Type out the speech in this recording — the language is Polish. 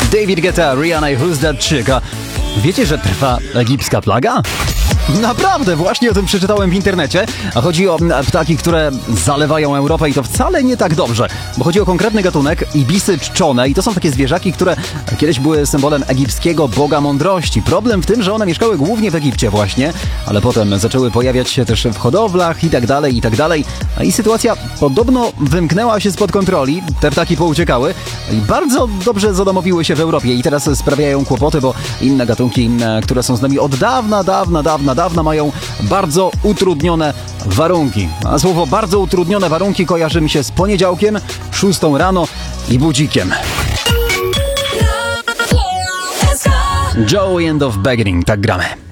David Guetta, Rihanna i Who's That Chick. A wiecie, że trwa egipska plaga? Naprawdę, właśnie o tym przeczytałem w internecie. A chodzi o ptaki, które zalewają Europę i to wcale nie tak dobrze, bo chodzi o konkretny gatunek ibisy czczone i to są takie zwierzaki, które kiedyś były symbolem egipskiego boga mądrości. Problem w tym, że one mieszkały głównie w Egipcie właśnie, ale potem zaczęły pojawiać się też w hodowlach i tak dalej, i tak dalej. I sytuacja podobno wymknęła się spod kontroli, te ptaki pouciekały i bardzo dobrze zadomowiły się w Europie i teraz sprawiają kłopoty, bo inne gatunki, które są z nami od dawna mają bardzo utrudnione warunki. A słowo bardzo utrudnione warunki kojarzy mi się z poniedziałkiem, 6 rano i budzikiem. Joey and of Beginning, tak gramy.